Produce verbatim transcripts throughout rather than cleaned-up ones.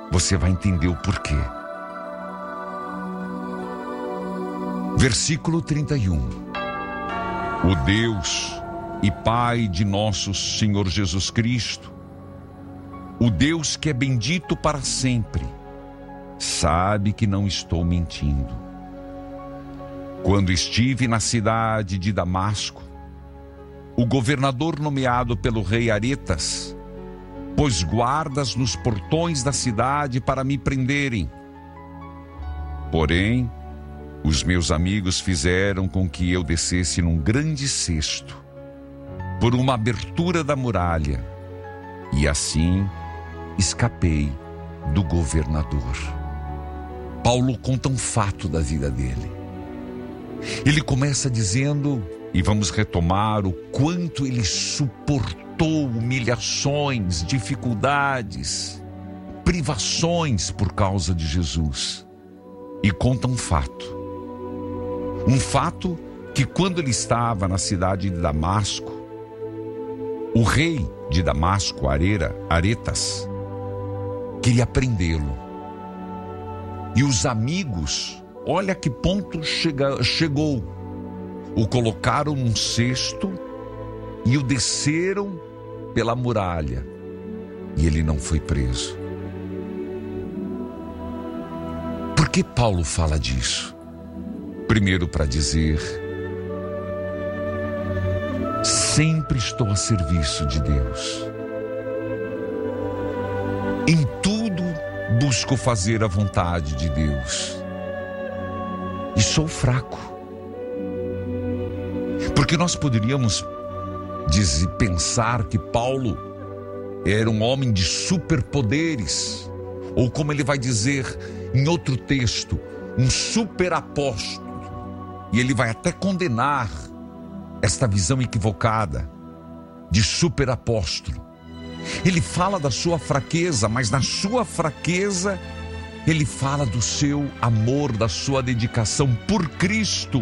você vai entender o porquê. Versículo trinta e um. O Deus e Pai de nosso Senhor Jesus Cristo, o Deus que é bendito para sempre, sabe que não estou mentindo. Quando estive na cidade de Damasco, o governador nomeado pelo rei Aretas pôs guardas nos portões da cidade para me prenderem. Porém, os meus amigos fizeram com que eu descesse num grande cesto por uma abertura da muralha, e assim escapei do governador. Paulo conta um fato da vida dele. Ele começa dizendo, e vamos retomar, o quanto ele suportou humilhações, dificuldades, privações por causa de Jesus. E conta um fato. Um fato que quando ele estava na cidade de Damasco, o rei de Damasco, Arera, Aretas, queria prendê-lo. E os amigos, olha que ponto chega, chegou. O colocaram num cesto e o desceram pela muralha. E ele não foi preso. Por que Paulo fala disso? Primeiro, para dizer: sempre estou a serviço de Deus. Em tudo busco fazer a vontade de Deus. E sou fraco. Porque nós poderíamos dizer, pensar que Paulo era um homem de superpoderes. Ou como ele vai dizer em outro texto, um superapóstolo. E ele vai até condenar esta visão equivocada de superapóstolo. Ele fala da sua fraqueza, mas na sua fraqueza ele fala do seu amor, da sua dedicação por Cristo.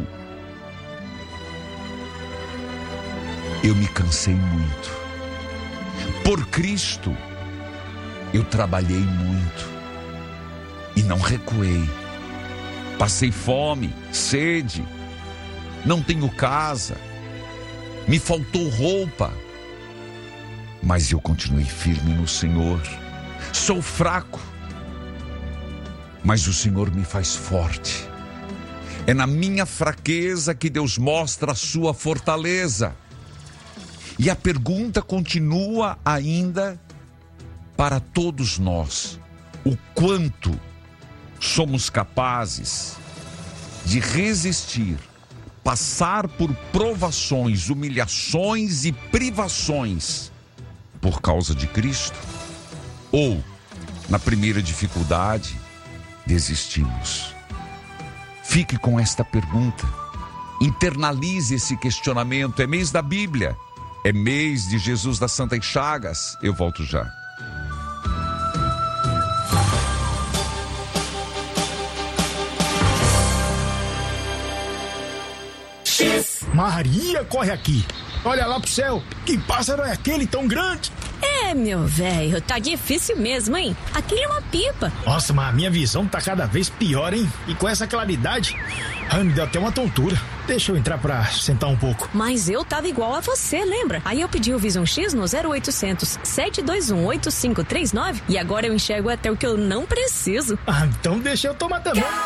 Eu me cansei muito. Por Cristo eu trabalhei muito e não recuei. Passei fome, sede, não tenho casa, me faltou roupa, mas eu continuei firme no Senhor. Sou fraco, mas o Senhor me faz forte. É na minha fraqueza que Deus mostra a sua fortaleza. E a pergunta continua ainda para todos nós: o quanto somos capazes de resistir, passar por provações, humilhações e privações por causa de Cristo? Ou, na primeira dificuldade, desistimos? Fique com esta pergunta. Internalize esse questionamento. É mês da Bíblia. É mês de Jesus das Santas Chagas. Eu volto já. Maria, corre aqui. Olha lá pro céu. Que pássaro é aquele tão grande? É, meu velho, tá difícil mesmo, hein? Aquilo é uma pipa. Nossa, mas a minha visão tá cada vez pior, hein? E com essa claridade, ai, me deu até uma tontura. Deixa eu entrar pra sentar um pouco. Mas eu tava igual a você, lembra? Aí eu pedi o Vision X no zero oitocentos, sete dois um, oito cinco três nove e agora eu enxergo até o que eu não preciso. Ah, então deixa eu tomar também.